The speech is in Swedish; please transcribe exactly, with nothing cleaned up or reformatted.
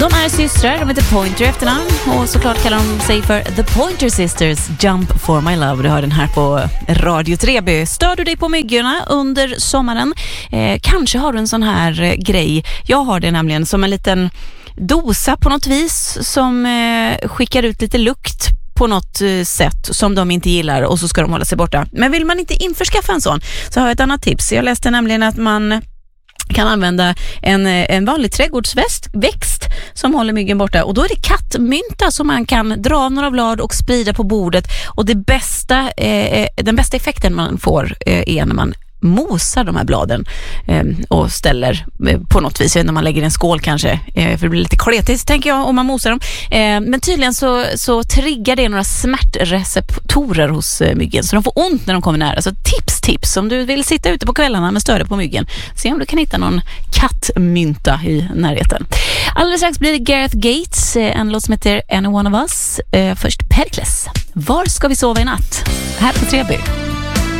De är systrar, de heter Pointer efternamn och såklart kallar de sig för The Pointer Sisters. Jump for my love, du hör den här på Radio Treby. Stör du dig på myggorna under sommaren? Eh, kanske har du en sån här eh, grej. Jag har det nämligen som en liten dosa på något vis som eh, skickar ut lite lukt på något eh, sätt som de inte gillar och så ska de hålla sig borta. Men vill man inte införskaffa en sån så har jag ett annat tips. Jag läste nämligen att man kan använda en, en vanlig trädgårdsväxt växt som håller myggen borta. Och då är det kattmynta som man kan dra av några blad och sprida på bordet. Och det bästa, eh, den bästa effekten man får eh, är när man mosar de här bladen eh, och ställer eh, på något vis, när man lägger i en skål kanske, eh, för det blir lite kletigt tänker jag om man mosar dem. Eh, men tydligen så, så triggar det några smärtreceptorer hos eh, myggen så de får ont när de kommer nära. Så tips, tips om du vill sitta ute på kvällarna med stöd på myggen. Se om du kan hitta någon kattmynta i närheten. Alldeles strax blir det Gareth Gates, eh, en låt som heter Any One of Us. Eh, först Pericles. Var ska vi sova i natt? Här på Treby.